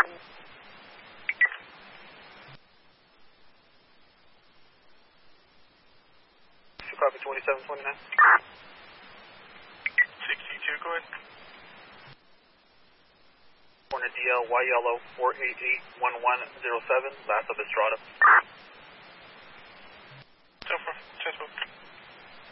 Copy 2729. 62, go ahead. Corner DL, Y yellow, 488-1107, last of Estrada. So far, 10-4.